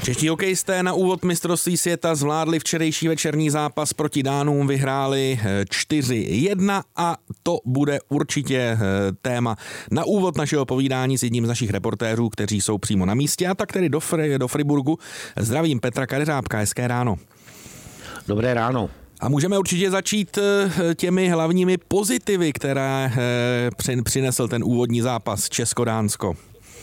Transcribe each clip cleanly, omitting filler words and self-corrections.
Čeští hokejisté na úvod mistrovství světa zvládli včerejší večerní zápas proti Dánům, vyhráli 4-1 a to bude určitě téma na úvod našeho povídání s jedním z našich reportérů, kteří jsou přímo na místě, a tak tedy do Friburgu. Zdravím Petra Kadeřábka, hezké ráno. Dobré ráno. A můžeme určitě začít těmi hlavními pozitivy, které přinesl ten úvodní zápas Česko-Dánsko.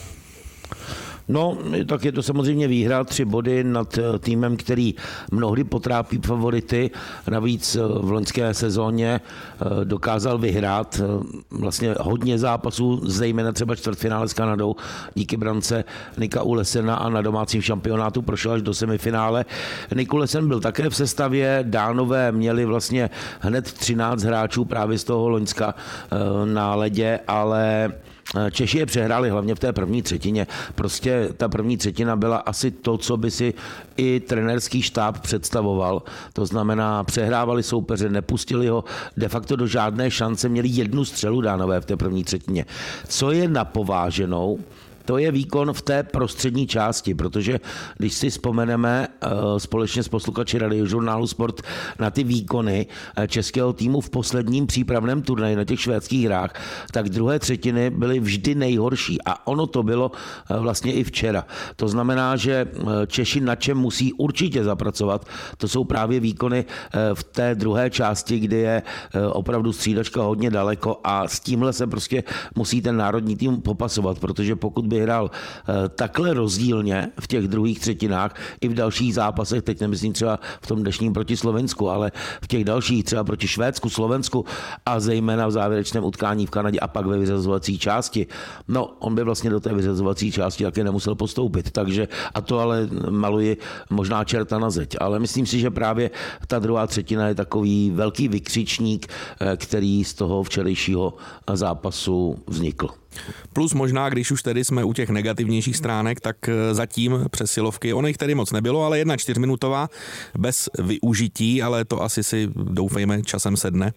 No, tak je to samozřejmě výhra, 3 body nad týmem, který mnohdy potrápí favority. Navíc v loňské sezóně dokázal vyhrát vlastně hodně zápasů, zejména třeba čtvrtfinále s Kanadou díky brance Nika Ulesena, a na domácím šampionátu prošel až do semifinále. Nik Ulesen byl také v sestavě, Dánové měli vlastně hned 13 hráčů právě z toho Loňska na ledě, ale Češi je přehráli hlavně v té první třetině. Prostě ta první třetina byla asi to, co by si i trenérský štáb představoval. To znamená, přehrávali soupeře, nepustili ho de facto do žádné šance, měli 1 střelu Dánové v té první třetině. Co je na pováženou, to je výkon v té prostřední části, protože když si vzpomeneme společně s posluchači Radiožurnálu Sport na ty výkony českého týmu v posledním přípravném turnaji na těch švédských hrách, tak druhé třetiny byly vždy nejhorší a ono to bylo vlastně i včera. To znamená, že Češi na čem musí určitě zapracovat, to jsou právě výkony v té druhé části, kdy je opravdu střídačka hodně daleko, a s tímhle se prostě musí ten národní tým popasovat, protože pokud by hrál takhle rozdílně v těch druhých třetinách i v dalších zápasech, teď nemyslím třeba v tom dnešním proti Slovensku, ale v těch dalších třeba proti Švédsku, Slovensku a zejména v závěrečném utkání v Kanadě a pak ve vyřazovací části. No, on by vlastně do té vyřazovací části taky nemusel postoupit, takže a to ale maluji možná čerta na zeď, ale myslím si, že právě ta druhá třetina je takový velký vykřičník, který z toho včerejšího zápasu vznikl. Plus možná, když už tedy jsme u těch negativnějších stránek, tak zatím přesilovky, ono jich tedy moc nebylo, ale 1 4minutová bez využití, ale to asi si doufejme časem sedne.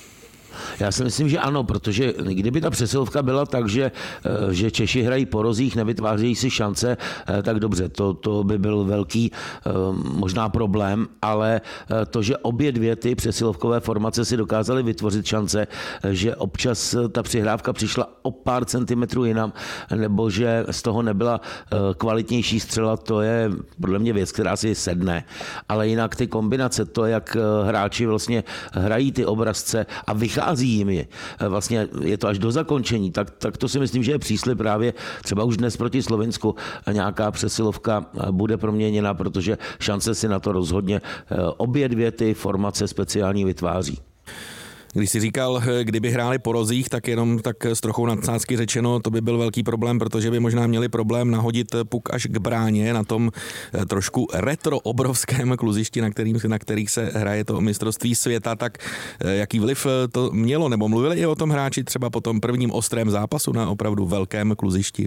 Já si myslím, že ano, protože kdyby ta přesilovka byla tak, že Češi hrají po rozích, nevytvářejí si šance, tak dobře, to by byl velký možná problém, ale to, že obě dvě ty přesilovkové formace si dokázaly vytvořit šance, že občas ta přihrávka přišla o pár centimetrů jinam, nebo že z toho nebyla kvalitnější střela, to je podle mě věc, která si sedne. Ale jinak ty kombinace, to, jak hráči vlastně hrají ty obrazce a vychází jim je. Vlastně je to až do zakončení, tak to si myslím, že je příslib právě třeba už dnes proti Slovensku nějaká přesilovka bude proměněna, protože šance si na to rozhodně obě dvě ty formace speciální vytváří. Když jsi říkal, kdyby hráli po rozích, tak jenom tak s trochou nadsázky řečeno, to by byl velký problém, protože by možná měli problém nahodit puk až k bráně na tom trošku retro obrovském kluzišti, na kterých se hraje to mistrovství světa. Tak jaký vliv to mělo, nebo mluvili i o tom hráči třeba po tom prvním ostrém zápasu na opravdu velkém kluzišti?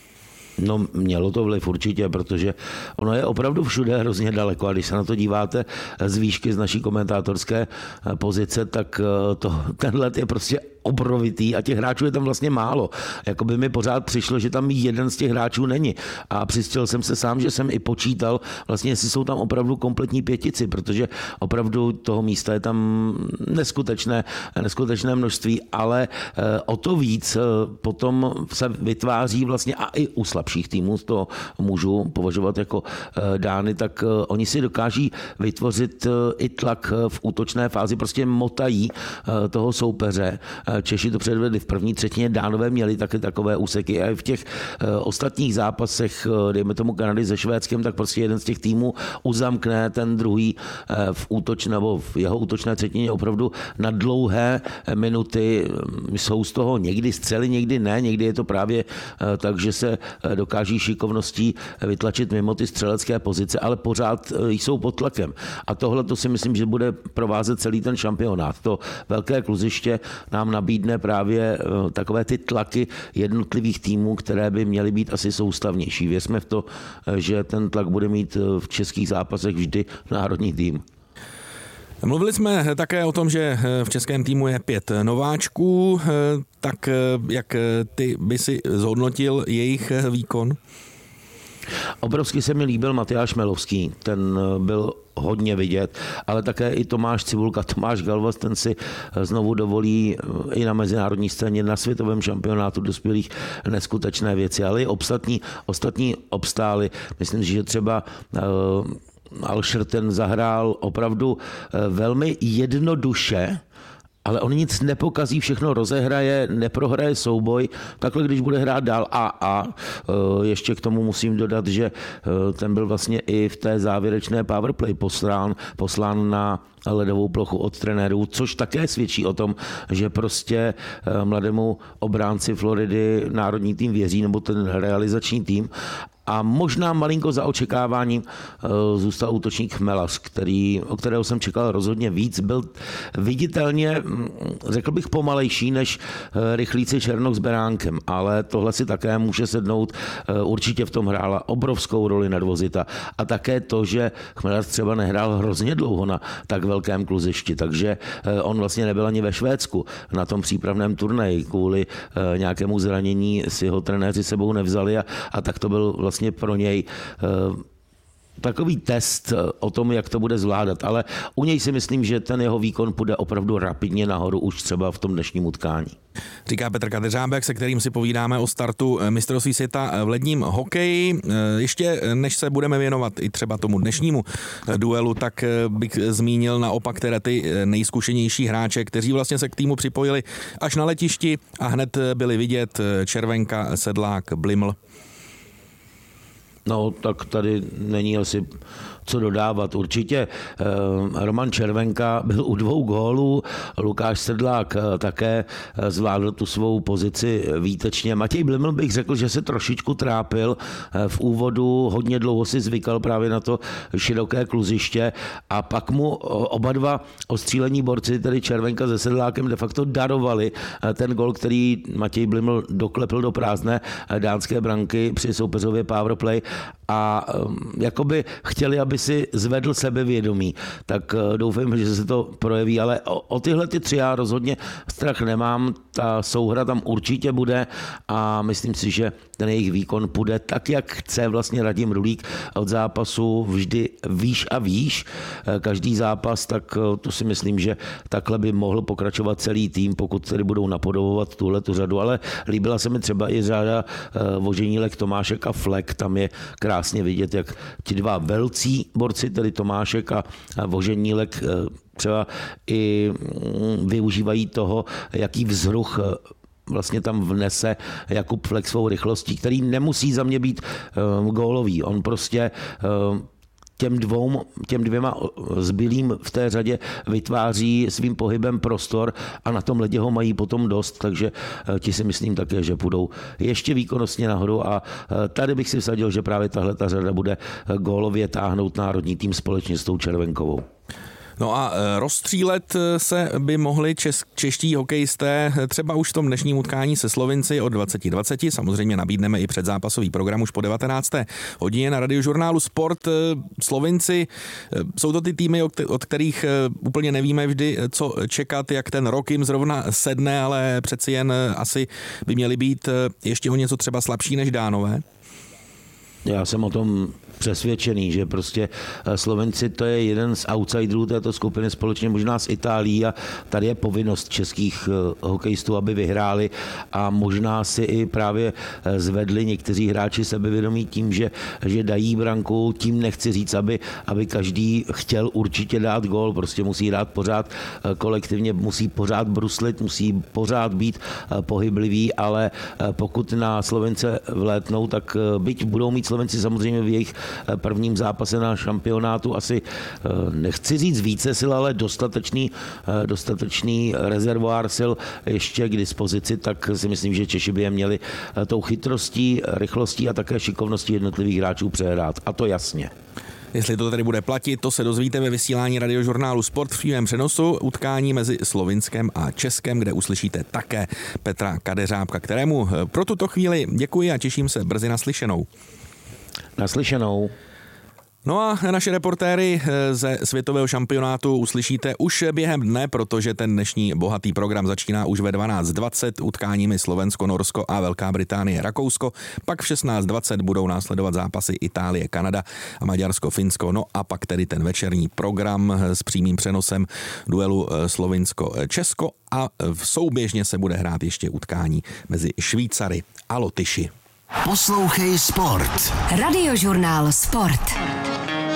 No, mělo to vliv určitě, protože ono je opravdu všude hrozně daleko, a když se na to díváte z výšky z naší komentátorské pozice, tak ten let je prostě obrovitý a těch hráčů je tam vlastně málo. Jakoby mi pořád přišlo, že tam jeden z těch hráčů není. A přistěl jsem se sám, že jsem i počítal vlastně, jestli jsou tam opravdu kompletní pětici, protože opravdu toho místa je tam neskutečné množství, ale o to víc potom se vytváří vlastně a i u slabších týmů, to můžu považovat jako Dány, tak oni si dokáží vytvořit i tlak v útočné fázi, prostě motají toho soupeře. Češi to předvedli v první třetině, Dánové měli taky takové úseky a v těch ostatních zápasech, dejme tomu Kanady se Švédskem, tak prostě jeden z těch týmů uzamkne ten druhý v jeho útočné třetině opravdu na dlouhé minuty. Jsou z toho někdy střely, někdy ne, někdy je to právě tak, že se dokáží šikovností vytlačit mimo ty střelecké pozice, ale pořád jsou pod tlakem. A tohle to si myslím, že bude provázet celý ten šampionát. To velké kluziště nám nabídne právě takové ty tlaky jednotlivých týmů, které by měly být asi soustavnější. Věřme v to, že ten tlak bude mít v českých zápasech vždy národní tým. Mluvili jsme také o tom, že v českém týmu je 5 nováčků, tak jak ty by si zhodnotil jejich výkon? Obrovsky se mi líbil Matyáš Melovský, ten byl hodně vidět, ale také i Tomáš Cibulka, Tomáš Galvas, ten si znovu dovolí i na mezinárodní scéně, na světovém šampionátu dospělých neskutečné věci, ale i ostatní obstáli. Myslím si, že třeba Alšer ten zahrál opravdu velmi jednoduše, ale on nic nepokazí, všechno rozehraje, neprohraje souboj. Takhle, když bude hrát dál ještě k tomu musím dodat, že ten byl vlastně i v té závěrečné powerplay poslán na ledovou plochu od trenérů, což také svědčí o tom, že prostě mladému obránci Floridy národní tým věří, nebo ten realizační tým. A možná malinko za očekáváním zůstal útočník Chmelař, o kterého jsem čekal rozhodně víc. Byl viditelně, řekl bych, pomalejší než rychlíci Černoch s Beránkem, ale tohle si také může sednout. Určitě v tom hrála obrovskou roli nervozita. A také to, že Chmelař třeba nehrál hrozně dlouho na tak velkém kluzišti, takže on vlastně nebyl ani ve Švédsku na tom přípravném turnaji. Kvůli nějakému zranění si ho trenéři sebou nevzali a tak to byl vlastně pro něj takový test o tom, jak to bude zvládat. Ale u něj si myslím, že ten jeho výkon půjde opravdu rapidně nahoru už třeba v tom dnešním utkání. Říká Petr Kadeřábek, se kterým si povídáme o startu mistrovství světa v ledním hokeji. Ještě než se budeme věnovat i třeba tomu dnešnímu duelu, tak bych zmínil naopak teda ty nejzkušenější hráče, kteří vlastně se k týmu připojili až na letišti a hned byli vidět: Červenka, Sedlák, Bliml. No, tak tady není asi co dodávat. Určitě Roman Červenka byl u 2 gólů, Lukáš Sedlák také zvládl tu svou pozici výtečně. Matěj Bliml bych řekl, že se trošičku trápil v úvodu, hodně dlouho si zvykal právě na to široké kluziště a pak mu oba dva ostřílení borci, tedy Červenka se Sedlákem, de facto darovali ten gól, který Matěj Bliml doklepl do prázdné dánské branky při soupeřově powerplay a jakoby chtěli, aby si zvedl sebevědomí. Tak doufám, že se to projeví, ale o tyhle ty 3 já rozhodně strach nemám. Ta souhra tam určitě bude a myslím si, že ten jejich výkon půjde tak, jak chce vlastně Radim Rulík od zápasu vždy výš a výš. Každý zápas, tak to si myslím, že takhle by mohl pokračovat celý tým, pokud tedy budou napodobovat tuhletu řadu, ale líbila se mi třeba i řada Voženílek, Tomášek a Flek. Tam je krásně vidět, jak ti 2 velcí borci, tedy Tomášek a Voženílek, třeba i využívají toho, jaký vzruch vlastně tam vnese Jakub Flek svou rychlostí, který nemusí za mě být gólový. On prostě těm 2 zbylým v té řadě vytváří svým pohybem prostor a na tom ledě ho mají potom dost, takže ti si myslím také, že půjdou ještě výkonnostně nahoru a tady bych si vsadil, že právě tahle ta řada bude gólově táhnout národní tým společně s tou Červenkovou. No a rozstřílet se by mohli čeští hokejisté třeba už v tom dnešním utkání se Slovinci od 20:20. Samozřejmě nabídneme i předzápasový program už po 19. hodině na Radiožurnálu Sport. Slovinci, jsou to ty týmy, od kterých úplně nevíme vždy, co čekat, jak ten rok jim zrovna sedne, ale přeci jen asi by měli být ještě o něco třeba slabší než Dánové. Já jsem o tom přesvědčený, že prostě Slovenci to je jeden z outsiderů této skupiny společně možná s Itálií a tady je povinnost českých hokejistů, aby vyhráli a možná si i právě zvedli někteří hráči sebevědomí tím, že dají branku, tím nechci říct, aby každý chtěl určitě dát gól, prostě musí dát pořád kolektivně, musí pořád bruslit, musí pořád být pohyblivý, ale pokud na Slovence vlétnou, tak byť budou mít Slovenci samozřejmě v jejich prvním zápase na šampionátu asi, nechci říct více sil, ale dostatečný rezervoár sil ještě k dispozici, tak si myslím, že Češi by je měli tou chytrostí, rychlostí a také šikovností jednotlivých hráčů přehrát. A to jasně. Jestli to tady bude platit, to se dozvíte ve vysílání Radiožurnálu Sport v přímém přenosu utkání mezi Slovinskem a Českem, kde uslyšíte také Petra Kadeřábka, kterému pro tuto chvíli děkuji a těším se brzy naslyšenou. Naslyšenou. No a naše reportéry ze světového šampionátu uslyšíte už během dne, protože ten dnešní bohatý program začíná už ve 12:20 utkáními Slovensko, Norsko a Velká Británie, Rakousko. Pak v 16:20 budou následovat zápasy Itálie, Kanada a Maďarsko, Finsko. No a pak tedy ten večerní program s přímým přenosem duelu Slovinsko, Česko a souběžně se bude hrát ještě utkání mezi Švýcary a Lotyši. Poslouchej Sport. Radiožurnál Sport.